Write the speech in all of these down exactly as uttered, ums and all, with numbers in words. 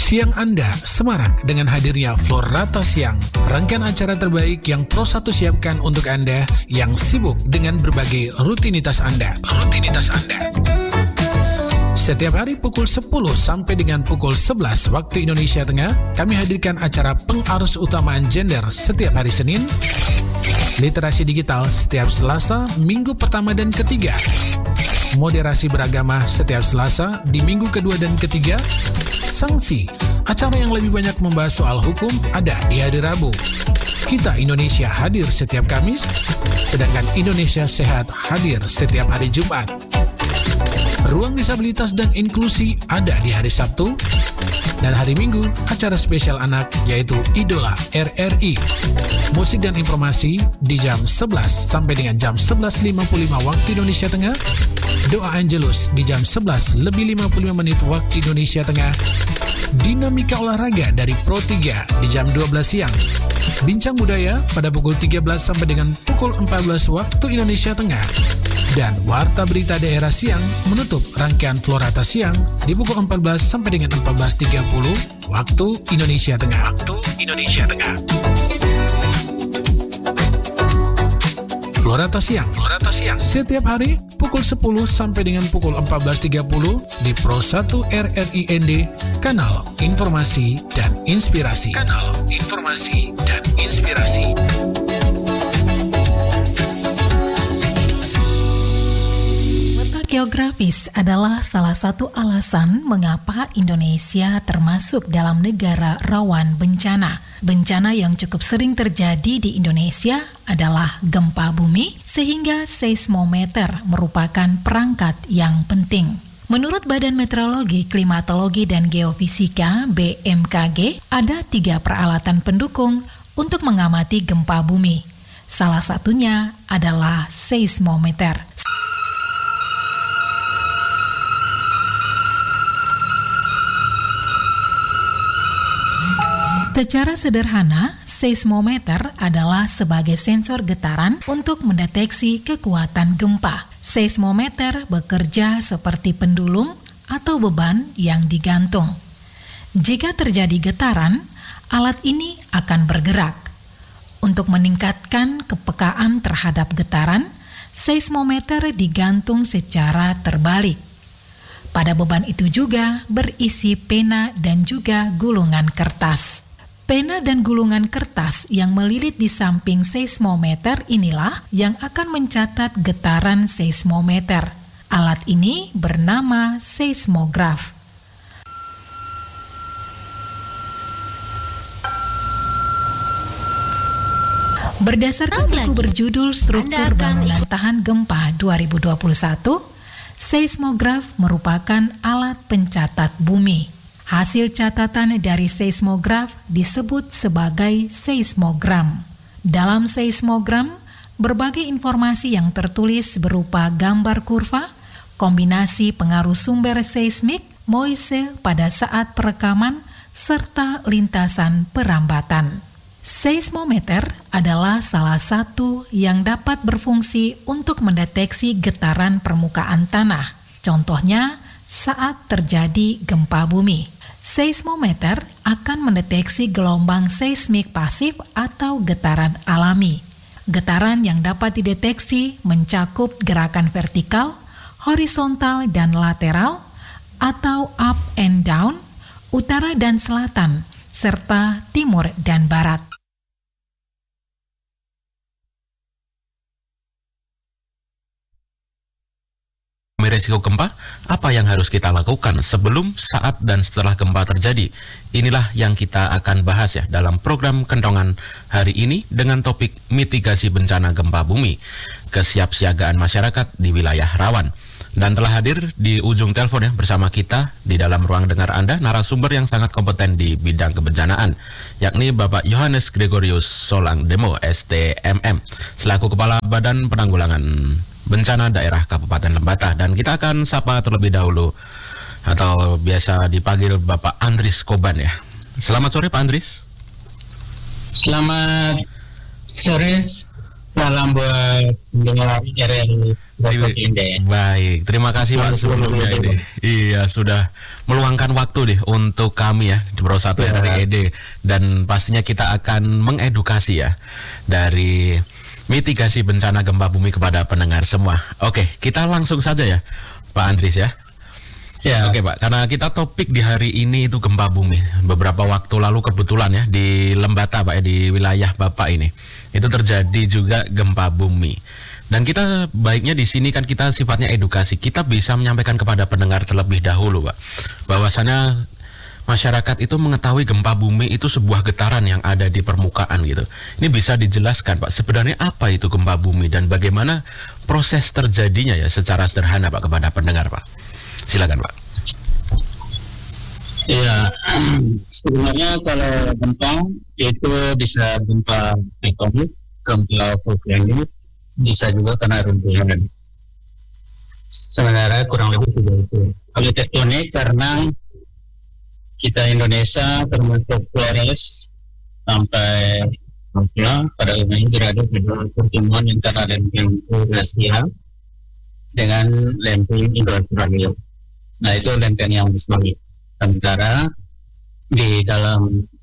Siang Anda semarak dengan hadirnya Florata Siang, rangkaian acara terbaik yang Pro satu siapkan untuk Anda yang sibuk dengan berbagai rutinitas Anda. Rutinitas Anda. Setiap hari pukul sepuluh sampai dengan pukul sebelas waktu Indonesia Tengah, kami hadirkan acara pengarus utamaan gender setiap hari Senin, literasi digital setiap Selasa, minggu pertama dan ketiga, moderasi beragama setiap Selasa di minggu kedua dan ketiga, sanksi, acara yang lebih banyak membahas soal hukum ada di hari Rabu. Kita Indonesia hadir setiap Kamis, sedangkan Indonesia Sehat hadir setiap hari Jumat. Ruang disabilitas dan inklusi ada di hari Sabtu, dan hari Minggu acara spesial anak yaitu Idola R R I. Musik dan informasi di jam sebelas sampai dengan jam sebelas lima puluh lima waktu Indonesia Tengah. Doa Angelus di jam sebelas lebih lima puluh lima menit waktu Indonesia Tengah. Dinamika olahraga dari Pro tiga di jam dua belas siang. Bincang budaya pada pukul tiga belas sampai dengan pukul empat belas waktu Indonesia Tengah. Dan Warta Berita Daerah Siang menutup rangkaian Florata Siang di pukul empat belas sampai dengan empat belas tiga puluh waktu Indonesia Tengah. Waktu Indonesia Tengah. Florata Siang, Florata Siang setiap hari pukul sepuluh sampai dengan pukul empat belas tiga puluh di Pro satu R R I N D, Kanal Informasi dan Inspirasi. Kanal Informasi dan Inspirasi. Geografis adalah salah satu alasan mengapa Indonesia termasuk dalam negara rawan bencana. Bencana yang cukup sering terjadi di Indonesia adalah gempa bumi, sehingga seismometer merupakan perangkat yang penting. Menurut Badan Meteorologi, Klimatologi, dan Geofisika B M K G, ada tiga peralatan pendukung untuk mengamati gempa bumi. Salah satunya adalah seismometer. Secara sederhana, seismometer adalah sebagai sensor getaran untuk mendeteksi kekuatan gempa. Seismometer bekerja seperti pendulum atau beban yang digantung. Jika terjadi getaran, alat ini akan bergerak. Untuk meningkatkan kepekaan terhadap getaran, seismometer digantung secara terbalik. Pada beban itu juga berisi pena dan juga gulungan kertas. Pena dan gulungan kertas yang melilit di samping seismometer inilah yang akan mencatat getaran seismometer. Alat ini bernama seismograf. Berdasarkan buku berjudul Struktur Bangunan Tahan Gempa dua ribu dua puluh satu, seismograf merupakan alat pencatat bumi. Hasil catatan dari seismograf disebut sebagai seismogram. Dalam seismogram, berbagai informasi yang tertulis berupa gambar kurva, kombinasi pengaruh sumber seismik, moise pada saat perekaman, serta lintasan perambatan. Seismometer adalah salah satu yang dapat berfungsi untuk mendeteksi getaran permukaan tanah. Contohnya, saat terjadi gempa bumi. Seismometer akan mendeteksi gelombang seismik pasif atau getaran alami. Getaran yang dapat dideteksi mencakup gerakan vertikal, horizontal dan lateral, atau up and down, utara dan selatan, serta timur dan barat. Risiko gempa, apa yang harus kita lakukan sebelum, saat, dan setelah gempa terjadi? Inilah yang kita akan bahas ya dalam program Kentongan hari ini dengan topik mitigasi bencana gempa bumi, kesiapsiagaan masyarakat di wilayah rawan. Dan telah hadir di ujung telepon ya bersama kita di dalam ruang dengar Anda narasumber yang sangat kompeten di bidang kebencanaan, yakni Bapak Yohanes Gregorius Solang Demo S T M M selaku Kepala Badan Penanggulangan Bencana Daerah Kabupaten Lembata. Dan kita akan sapa terlebih dahulu atau biasa dipanggil Bapak Andris Koban ya. Selamat sore Pak Andris. Selamat sore Salam buat pendengar R R I Pelosok Inde. Baik, terima kasih Pak sebelumnya ini. Iya, sudah meluangkan waktu deh untuk kami ya di Pro satu R R I E D, dan pastinya kita akan mengedukasi ya dari mitigasi bencana gempa bumi kepada pendengar semua. Oke, kita langsung saja ya Pak Andris ya. Siap. Oke Pak, karena kita topik di hari ini itu gempa bumi. Beberapa waktu lalu kebetulan ya di Lembata Pak ya, di wilayah Bapak ini itu terjadi juga gempa bumi. Dan kita baiknya di sini kan kita sifatnya edukasi. Kita bisa menyampaikan kepada pendengar terlebih dahulu Pak, bahwasannya masyarakat itu mengetahui gempa bumi itu sebuah getaran yang ada di permukaan gitu. Ini bisa dijelaskan Pak, sebenarnya apa itu gempa bumi dan bagaimana proses terjadinya ya secara sederhana Pak kepada pendengar Pak. Silakan Pak. Ya, sebenarnya kalau gempa itu bisa gempa tektonik, gempa vulkanik, bisa juga kena runtuhan. Sebenarnya kurang lebih tiga itu. Kalau tektonik karena kita Indonesia termasuk Flores sampai Papua pada umumnya berada pada pertemuan antara lempeng Eurasia dengan lempeng Indo-Australia. Nah itu lempeng yang besar. Sementara di dalam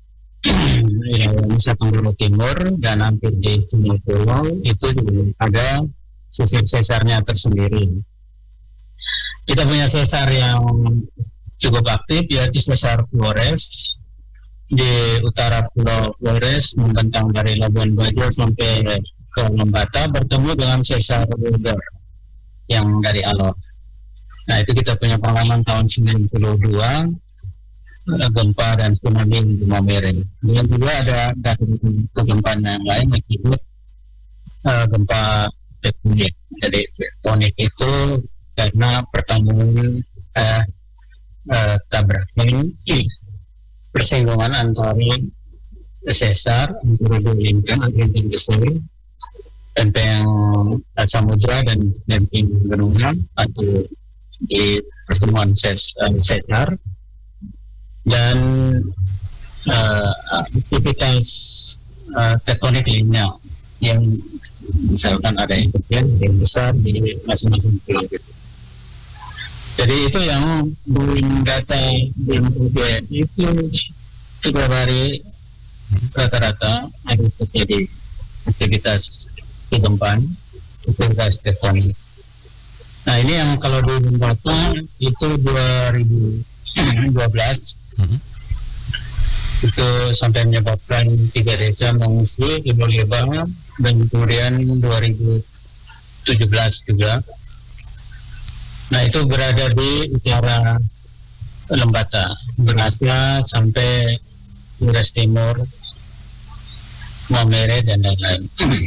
Nusa Tenggara Timur dan hampir di semua pulau itu juga ada sesar-sesarnya tersendiri. Kita punya sesar yang cukup aktif yaitu sesar Flores di utara Pulau Flores membentang dari Labuan Bajo sampai ke Lembata bertemu dengan sesar Wilder yang dari Alor. Nah itu kita punya pengalaman tahun sembilan puluh dua gempa dan tsunami di Maumere. Dan juga ada data kegempaan yang lain akibat uh, gempa tektonik. Jadi tektonik itu karena pertemuan uh, uh, tabrakan persinggungan antara sesar antara dua lempeng, lempeng besar, lempeng samudra dan lempeng gunungan atau di pertemuan ses, uh, sesar dan uh, aktivitas uh, tektonik lainnya yang misalkan ada yang kecil, yang besar di masing-masing pulau gitu. Jadi itu yang belum data belum terjadi itu tiga hari rata-rata ada terjadi aktivitas kegempaan, aktivitas tektonik. Nah ini yang kalau di Lembata itu dua ribu dua belas mm-hmm. itu sampai menyebabkan tiga desa mengungsi di Bolivia dan kemudian dua ribu tujuh belas juga. Nah itu berada di utara Lembata, berasal sampai Flores Timur, Maumere dan lain-lain.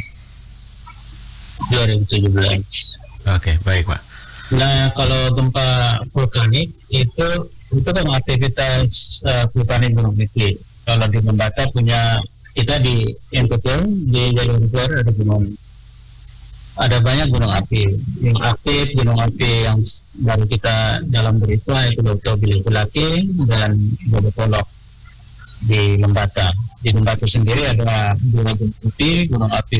dua ribu tujuh belas. Oke, baik Pak. Nah, kalau gempa vulkanik itu itu kan aktivitas uh, vulkanik gunung api. Kalau di Lembata punya kita di N T T di jalur luar ada gunung, ada banyak gunung api yang aktif. Gunung api yang baru kita dalam berita itu Leuto Bilaki dan Bodopolok di Lembata. Di Lembata sendiri ada dua gunung api, gunung api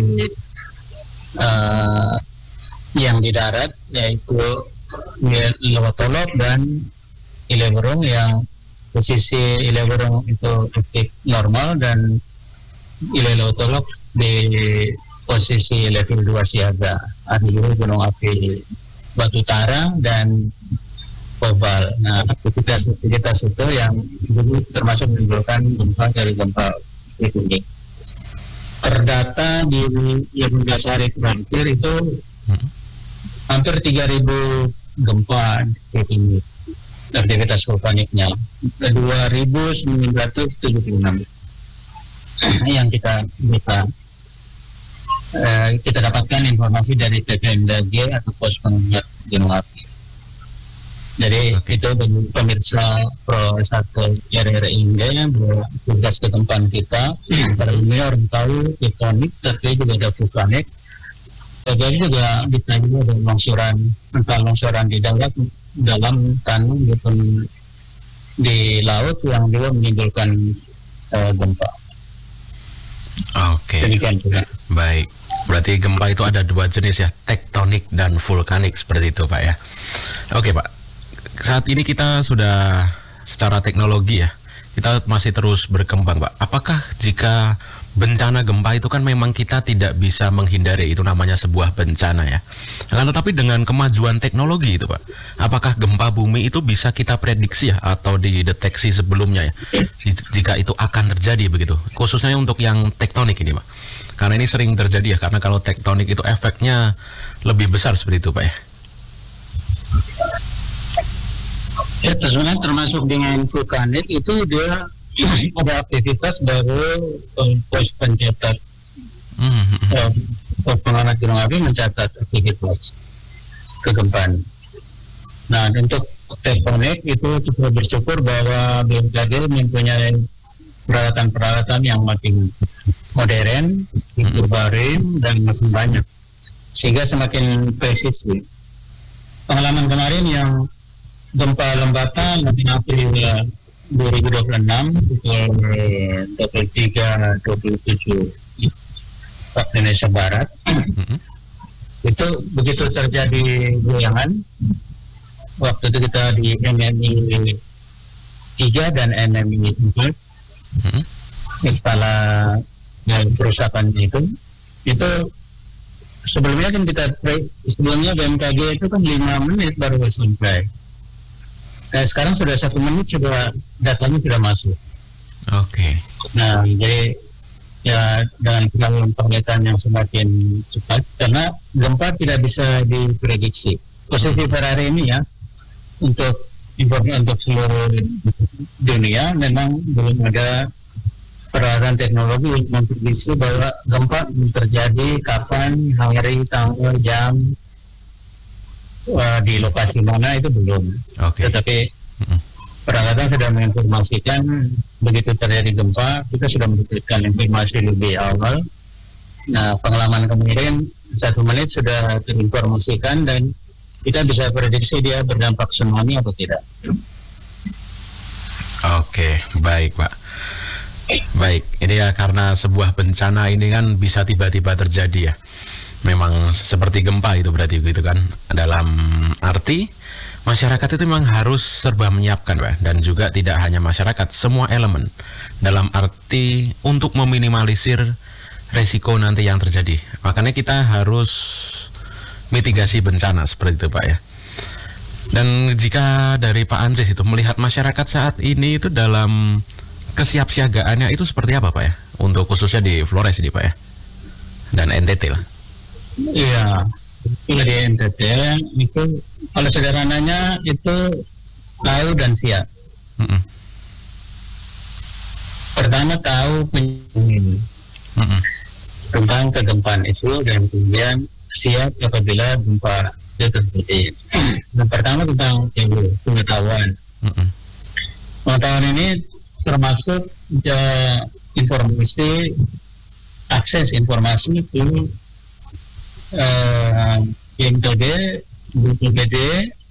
uh, yang di darat yaitu Lewotolok dan Ileburung yang posisi Ileburung itu aktif normal dan Ilelewotolok di posisi level dua siaga. Ada juga gunung api Batu Tara dan Kobal. Nah aktivitas-aktivitas itu yang dulu termasuk menimbulkan gempa dari gempa ini. Terdata di yang hari terakhir itu hmm. hampir tiga ribu gempa ini aktivitas vulkaniknya, dua ribu sembilan ratus tujuh puluh enam yang kita kita uh, kita dapatkan informasi dari P V M D G atau Pos Pengingat Gunung Api. Jadi okay. Itu pemirsa Pro satu R R I Inde bahwa tugas kegempaan kita pada umumnya orang tahu tektonik, tapi juga ada vulkanik. Jadi juga bisa juga ada longsoran, entah longsoran di darat, dalam tanah maupun di laut yang juga menimbulkan uh, gempa. Oke. Okay. Baik, berarti gempa itu ada dua jenis ya, tektonik dan vulkanik seperti itu Pak ya. Oke Pak, saat ini kita sudah secara teknologi ya, kita masih terus berkembang Pak. Apakah jika bencana gempa itu kan memang kita tidak bisa menghindari, itu namanya sebuah bencana ya. Akan tetapi dengan kemajuan teknologi itu Pak, apakah gempa bumi itu bisa kita prediksi ya atau dideteksi sebelumnya ya, jika itu akan terjadi begitu, khususnya untuk yang tektonik ini Pak? Karena ini sering terjadi ya, karena kalau tektonik itu efeknya lebih besar seperti itu Pak ya. Ya, sebenarnya termasuk dengan vulkanik itu dia ada aktivitas baru um, pos pencatat mm-hmm. um, pengamatan gunung api mencatat aktivitas kegempaan. Nah, untuk tektonik itu cukup bersyukur bahwa B M K G mempunyai peralatan-peralatan yang makin modern, mm-hmm. baru dan makin banyak, sehingga semakin presisi. Pengalaman kemarin yang gempa Lembata sembilan April dua ribu dua puluh enam pukul dua puluh tiga dua puluh tujuh waktu Indonesia Barat, mm-hmm. itu begitu terjadi goyangan, waktu itu kita di M M I tiga dan M M I empat, mm-hmm. setelah ya, kerusakan itu itu sebelumnya kan kita sebelumnya B M K G itu kan lima menit baru sampai. Nah, sekarang sudah satu menit sudah datanya sudah masuk. Oke. Okay. Nah, jadi ya dengan pengamatan yang semakin cepat, karena gempa tidak bisa diprediksi. Posisi per hari ini ya, untuk informasi untuk seluruh dunia memang belum ada peralatan teknologi yang memprediksi bahwa gempa terjadi kapan, hari, tanggal, jam, Uh, di lokasi mana itu belum. Okay. Tetapi mm-hmm. peralatan sudah menginformasikan begitu terjadi gempa, kita sudah mendapatkan informasi lebih awal. Nah, pengalaman kemarin satu menit sudah terinformasikan dan kita bisa prediksi dia berdampak tsunami atau tidak. Oke, baik Pak. Baik, ini ya karena sebuah bencana ini kan bisa tiba-tiba terjadi ya. Memang seperti gempa itu berarti begitu kan. Dalam arti masyarakat itu memang harus serba menyiapkan Pak. Dan juga tidak hanya masyarakat, semua elemen. Dalam arti untuk meminimalisir resiko nanti yang terjadi. Makanya kita harus mitigasi bencana seperti itu Pak ya. Dan jika dari Pak Andries itu melihat masyarakat saat ini itu dalam kesiapsiagaannya itu seperti apa Pak ya? Untuk khususnya di Flores ini Pak ya. Dan N T T lah. Iya, kalau di N T T itu kalau sederhananya itu tahu dan siap. Mm-mm. Pertama tahu penyebab tentang kegempaan itu dan kemudian siap apabila gempa itu terjadi. Yang pertama tentang pengetahuan. Mm-mm. Pengetahuan ini termasuk ya, informasi, akses informasi itu Uh, B M K G, B P B D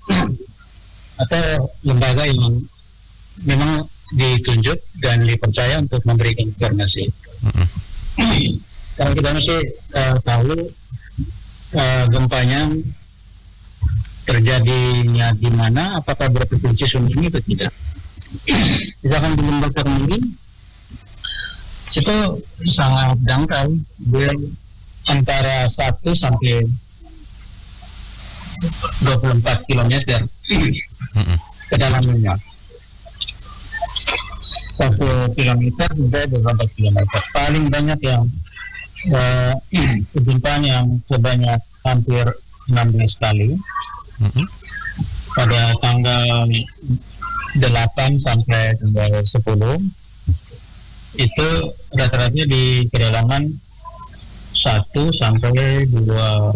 atau lembaga yang memang ditunjuk dan dipercaya untuk memberikan informasi. Mm-hmm. Kalau kita masih uh, tahu uh, gempanya terjadinya di mana, apakah berpotensi tsunami atau tidak. Misalkan di lembaga ini itu sangat dangkal, dia antara satu sampai dua puluh empat kilometer mm-hmm. kedalamannya. Satu kilometer sampai dua puluh empat kilometer. Paling banyak yang uh, kegempaan yang sebanyak hampir enam belas kali mm-hmm. pada tanggal delapan sampai tanggal sepuluh itu rata-rata di kedalaman satu sampai dua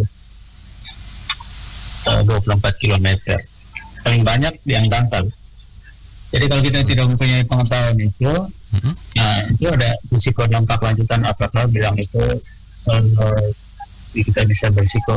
dua puluh empat kilometer, paling banyak yang dangkal. Jadi kalau kita tidak mempunyai pengetahuan itu, mm-hmm. nah itu ada risiko dampak lanjutan apakah bilang itu uh, kita bisa berisiko